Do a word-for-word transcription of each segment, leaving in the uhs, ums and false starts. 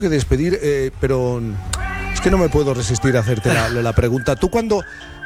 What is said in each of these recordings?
que despedir, eh, pero es que no me puedo resistir a hacerte la, la pregunta. ¿Tú cuándo,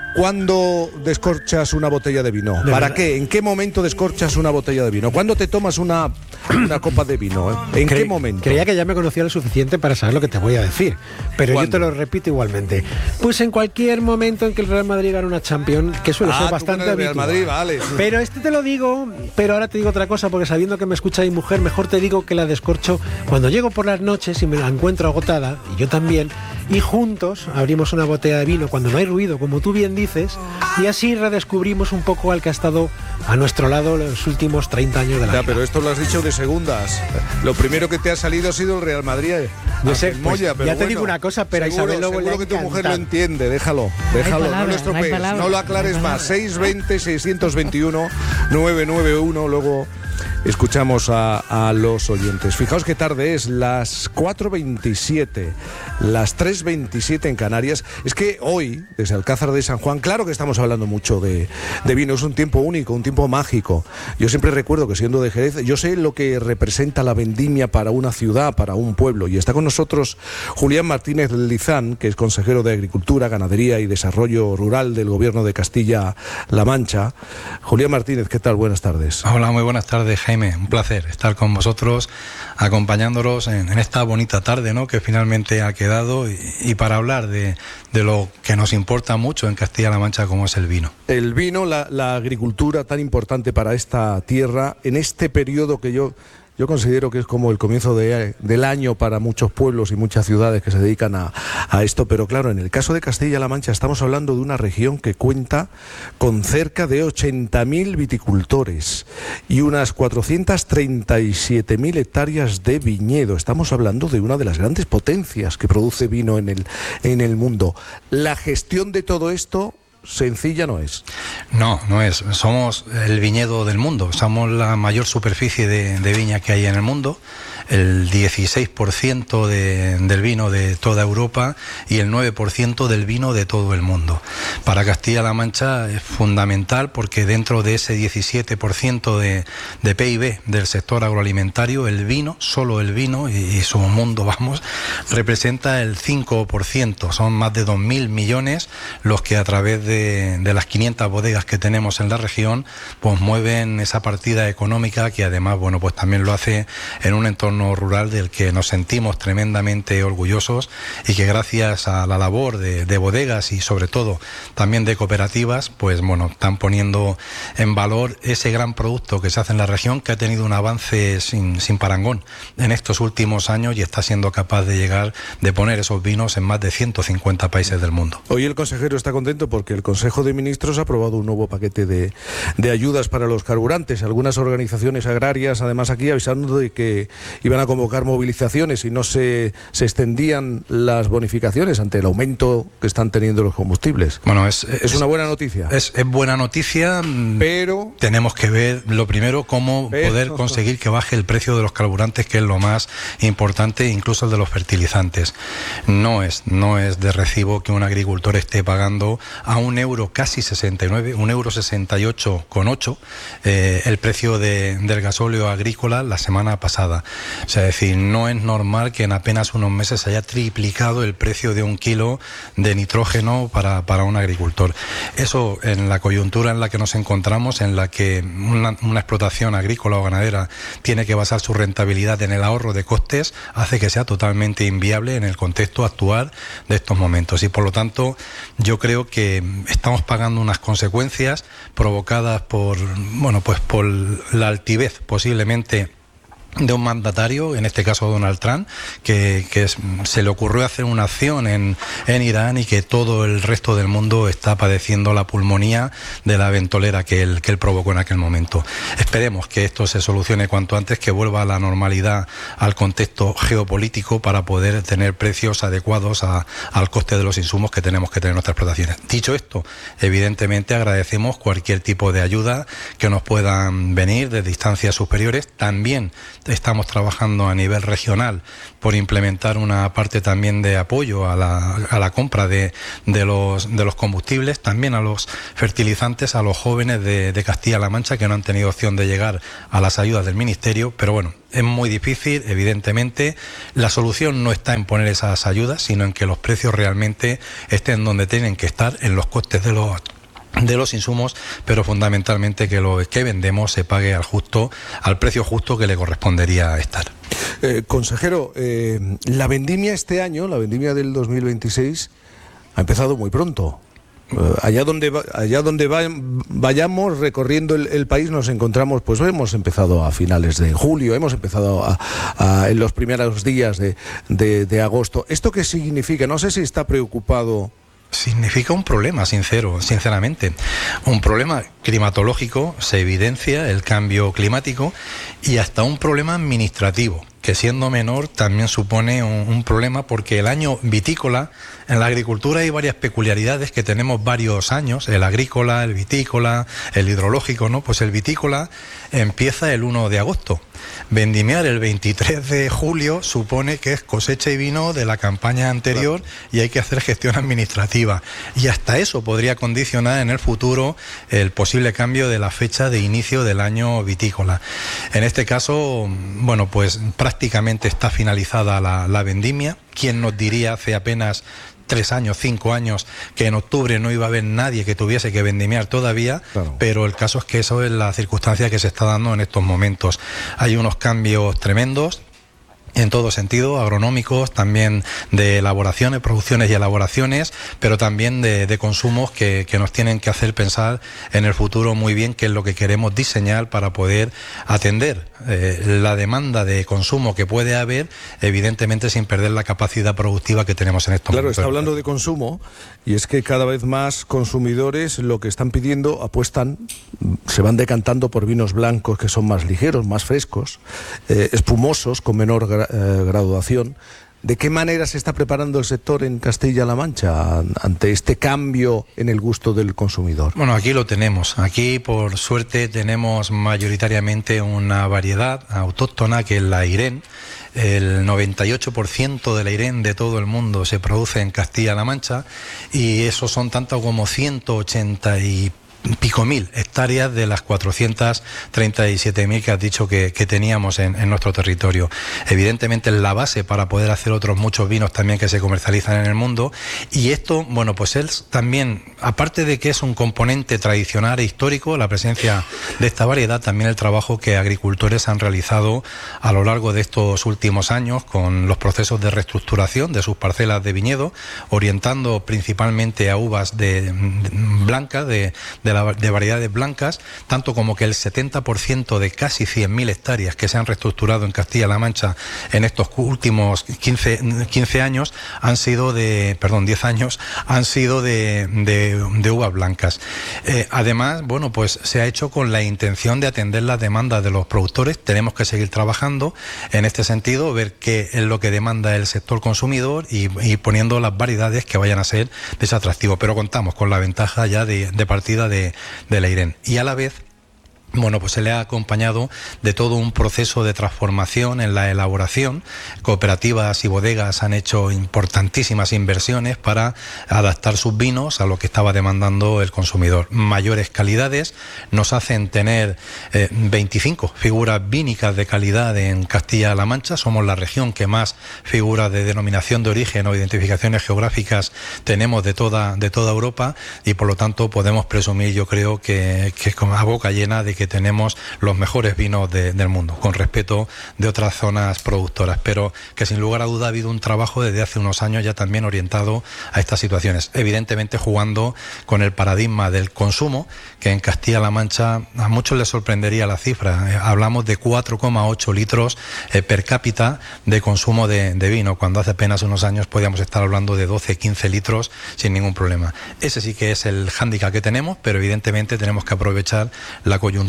cuándo descorchas una botella de vino? ¿De ¿Para verdad? qué? ¿En qué momento descorchas una botella de vino? ¿Cuándo te tomas una, una copa de vino? ¿Eh? ¿En Cre- qué momento? Creía que ya me conocía lo suficiente para saber lo que te voy a decir, pero ¿Cuándo? yo te lo repito igualmente. Pues en cualquier momento en que el Real Madrid gane una Champions, que suele Ah, ser tú bastante con el Real habitual. Madrid, vale. Pero este te lo digo, pero ahora te digo otra cosa, porque sabiendo que me escucha mi mujer, mejor te digo que la descorcho cuando llego por las noches y me la encuentro agotada, y yo también, y juntos abrimos una botella de vino cuando no hay ruido, como tú bien dices, y así redescubrimos un poco al que ha estado a nuestro lado los últimos treinta años de la Ya, vida. pero esto lo has dicho de segundas. Lo primero que te ha salido ha sido el Real Madrid. eh. No Ah, sé, en pues, Moya, ya pero te bueno, digo una cosa, pero a seguro, Isabel Lobo le seguro ha que tu mujer lo encantado. entiende, déjalo, déjalo, palabra, no lo no hay estropees, palabra, no lo aclares no hay más. palabra. seis veinte, seiscientos veintiuno, novecientos noventa y uno, luego escuchamos a, a los oyentes. Fijaos qué tarde es, las cuatro veintisiete, las tres veintisiete en Canarias. Es que hoy, desde Alcázar de San Juan, claro que estamos hablando mucho de, de vino, es un tiempo único, un tiempo mágico. Yo siempre recuerdo que siendo de Jerez, yo sé lo que representa la vendimia para una ciudad, para un pueblo, y está con nosotros Julián Martínez Lizán, que es consejero de Agricultura, Ganadería y Desarrollo Rural del Gobierno de Castilla-La Mancha. Julián Martínez, ¿qué tal? Buenas tardes. Hola, muy buenas tardes, Jaime. Un placer estar con vosotros, acompañándolos en, en esta bonita tarde, ¿no?, que finalmente ha quedado, y, y para hablar de, de lo que nos importa mucho en Castilla-La Mancha, como es el vino. El vino, la, la agricultura tan importante para esta tierra, en este periodo que yo... Yo considero que es como el comienzo de, del año para muchos pueblos y muchas ciudades que se dedican a, a esto, pero claro, en el caso de Castilla-La Mancha estamos hablando de una región que cuenta con cerca de ochenta mil viticultores y unas cuatrocientas treinta y siete mil hectáreas de viñedo. Estamos hablando de una de las grandes potencias que produce vino en el, en el mundo. La gestión de todo esto sencilla no es. No, no es. Somos el viñedo del mundo. Somos la mayor superficie de, de viña que hay en el mundo. El dieciséis por ciento de, del vino de toda Europa y el nueve por ciento del vino de todo el mundo. Para Castilla-La Mancha es fundamental porque dentro de ese diecisiete por ciento de, de P I B del sector agroalimentario, el vino, solo el vino y, y su mundo, vamos, representa el cinco por ciento. Son más de dos mil millones los que a través de, de las quinientas bodegas que tenemos en la región, pues mueven esa partida económica que además, bueno, pues también lo hace en un entorno rural del que nos sentimos tremendamente orgullosos y que gracias a la labor de, de bodegas y sobre todo también de cooperativas, pues bueno, están poniendo en valor ese gran producto que se hace en la región, que ha tenido un avance sin, sin parangón en estos últimos años y está siendo capaz de llegar, de poner esos vinos en más de ciento cincuenta países del mundo. Hoy el consejero está contento porque el Consejo de Ministros ha aprobado un nuevo paquete de, de ayudas para los carburantes. Algunas organizaciones agrarias, además, aquí avisando de que iban a convocar movilizaciones y no se, se extendían las bonificaciones ante el aumento que están teniendo los combustibles. Bueno, es, Es, es una buena noticia. Es, es buena noticia, pero tenemos que ver lo primero cómo Pero... poder conseguir que baje el precio de los carburantes, que es lo más importante, incluso el de los fertilizantes. No es, no es de recibo que un agricultor esté pagando a un euro casi sesenta y nueve, un euro sesenta y ocho con ocho, eh, el precio de, del gasóleo agrícola la semana pasada. O sea, es decir, no es normal que en apenas unos meses se haya triplicado el precio de un kilo de nitrógeno para, para un agricultor. Eso, en la coyuntura en la que nos encontramos, en la que una, una explotación agrícola o ganadera tiene que basar su rentabilidad en el ahorro de costes, hace que sea totalmente inviable en el contexto actual de estos momentos. Y por lo tanto, yo creo que estamos pagando unas consecuencias provocadas por, bueno, pues por la altivez posiblemente de un mandatario, en este caso Donald Trump, que, que es, se le ocurrió hacer una acción en, en Irán y que todo el resto del mundo está padeciendo la pulmonía de la ventolera que él, que él provocó en aquel momento. Esperemos que esto se solucione cuanto antes, que vuelva a la normalidad, al contexto geopolítico, para poder tener precios adecuados a, al coste de los insumos que tenemos que tener en nuestras explotaciones. Dicho esto, evidentemente agradecemos cualquier tipo de ayuda que nos puedan venir desde instancias superiores. También estamos trabajando a nivel regional por implementar una parte también de apoyo a la, a la compra de, de, los, de los combustibles, también a los fertilizantes, a los jóvenes de, de Castilla-La Mancha que no han tenido opción de llegar a las ayudas del Ministerio, pero bueno, es muy difícil, evidentemente. La solución no está en poner esas ayudas, sino en que los precios realmente estén donde tienen que estar, en los costes de los de los insumos, pero fundamentalmente que lo que vendemos se pague al justo, al precio justo que le correspondería estar. Eh, consejero, eh, la vendimia este año, la vendimia del dos mil veintiséis, ha empezado muy pronto. Uh, allá donde va, allá donde va, vayamos recorriendo el, el país nos encontramos, pues hemos empezado a finales de julio, hemos empezado a, a, en los primeros días de, de, de agosto. ¿Esto qué significa? No sé si está preocupado. Significa un problema, sincero, sinceramente. Un problema climatológico, se evidencia el cambio climático, y hasta un problema administrativo, que siendo menor también supone un, un problema, porque el año vitícola, en la agricultura hay varias peculiaridades que tenemos varios años, el agrícola, el vitícola, el hidrológico, ¿no? Pues el vitícola empieza el uno de agosto. Vendimiar el veintitrés de julio supone que es cosecha y vino de la campaña anterior, claro, y hay que hacer gestión administrativa. Y hasta eso podría condicionar en el futuro el posible cambio de la fecha de inicio del año vitícola. En este caso, bueno, pues prácticamente está finalizada la, la vendimia. ¿Quién nos diría hace apenas tres años, cinco años, que en octubre no iba a haber nadie que tuviese que vendimiar todavía? Claro. Pero el caso es que eso es la circunstancia que se está dando en estos momentos. Hay unos cambios tremendos en todo sentido, agronómicos, también de elaboraciones, producciones y elaboraciones, pero también de, de consumos que, que nos tienen que hacer pensar en el futuro muy bien qué es lo que queremos diseñar para poder atender eh, la demanda de consumo que puede haber, evidentemente sin perder la capacidad productiva que tenemos en estos claro, momentos. Claro, está hablando de consumo, y es que cada vez más consumidores lo que están pidiendo, apuestan, se van decantando por vinos blancos que son más ligeros, más frescos, eh, espumosos, con menor gra eh, graduación. ¿De qué manera se está preparando el sector en Castilla-La Mancha ante este cambio en el gusto del consumidor? Bueno, aquí lo tenemos. Aquí, por suerte, tenemos mayoritariamente una variedad autóctona que es la Irén. El noventa y ocho por ciento de la Irén de todo el mundo se produce en Castilla-La Mancha, y eso son tanto como ciento ochenta y pico mil hectáreas de las cuatrocientas treinta y siete mil que has dicho que, que teníamos en, en nuestro territorio. Evidentemente es la base para poder hacer otros muchos vinos también que se comercializan en el mundo, y esto, bueno, pues es también, aparte de que es un componente tradicional e histórico, la presencia de esta variedad, también el trabajo que agricultores han realizado a lo largo de estos últimos años con los procesos de reestructuración de sus parcelas de viñedo, orientando principalmente a uvas de, de blancas, de, de de variedades blancas, tanto como que el setenta por ciento de casi cien mil hectáreas que se han reestructurado en Castilla-La Mancha en estos últimos quince, quince años han sido de, perdón, diez años, han sido de, de, de uvas blancas. Eh, además, bueno, pues se ha hecho con la intención de atender las demandas de los productores. Tenemos que seguir trabajando en este sentido, ver qué es lo que demanda el sector consumidor y, y poniendo las variedades que vayan a ser de ese atractivo. Pero contamos con la ventaja ya de, de partida de de la Irén, y a la vez, bueno, pues se le ha acompañado de todo un proceso de transformación en la elaboración. Cooperativas y bodegas han hecho importantísimas inversiones para adaptar sus vinos a lo que estaba demandando el consumidor. Mayores calidades nos hacen tener eh, veinticinco figuras vínicas de calidad en Castilla-La Mancha. Somos la región que más figuras de denominación de origen o identificaciones geográficas tenemos de toda, de toda Europa, y por lo tanto podemos presumir, yo creo que, que con la boca llena de que tenemos los mejores vinos de, del mundo, con respeto de otras zonas productoras, pero que sin lugar a duda ha habido un trabajo desde hace unos años ya también orientado a estas situaciones, evidentemente jugando con el paradigma del consumo, que en Castilla-La Mancha a muchos les sorprendería la cifra. Eh, hablamos de cuatro coma ocho litros eh, per cápita de consumo de, de vino, cuando hace apenas unos años podíamos estar hablando de doce, quince litros sin ningún problema. Ese sí que es el hándicap que tenemos, pero evidentemente tenemos que aprovechar la coyuntura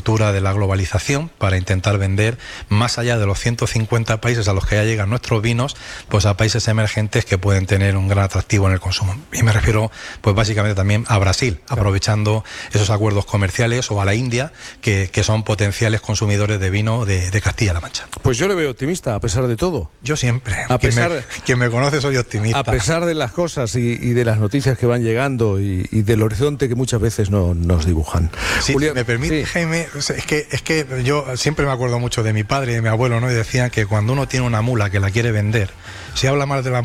cultura de la globalización para intentar vender más allá de los ciento cincuenta países a los que ya llegan nuestros vinos, pues a países emergentes que pueden tener un gran atractivo en el consumo. Y me refiero pues básicamente también a Brasil, aprovechando esos acuerdos comerciales, o a la India, que, que son potenciales consumidores de vino de, de Castilla-La Mancha. Pues yo le veo optimista, a pesar de todo. Yo siempre. A quien, pesar, me, quien me conoce soy optimista. A pesar de las cosas y, y de las noticias que van llegando y, y del horizonte que muchas veces no, nos dibujan. Sí, Julián, me permite, sí. Jaime, es que, es que yo siempre me acuerdo mucho de mi padre y de mi abuelo, ¿no? Y decían que cuando uno tiene una mula que la quiere vender, si habla mal de la